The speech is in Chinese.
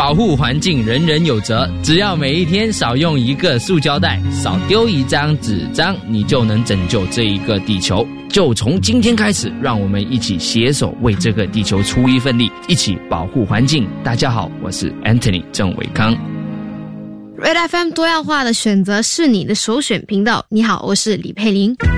保护环境人人有责，只要每一天少用一个塑胶袋，少丢一张纸张，你就能拯救这一个地球。就从今天开始，让我们一起携手为这个地球出一份力，一起保护环境。大家好，我是 Anthony 郑伟康。 Red FM 多样化的选择是你的首选频道。你好，我是李佩玲。